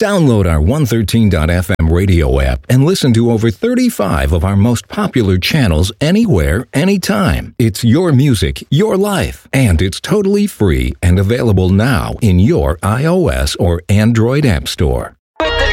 Download our 113.fm radio app and listen to over 35 of our most popular channels anywhere, anytime. It's your music, your life, and it's totally free and available now in your iOS or Android app store. With the